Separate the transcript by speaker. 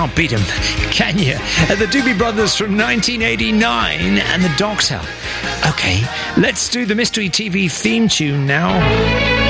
Speaker 1: can't beat them, can you? The Doobie Brothers from 1989 and the Doctor. Okay, let's do the Mystery TV theme tune now.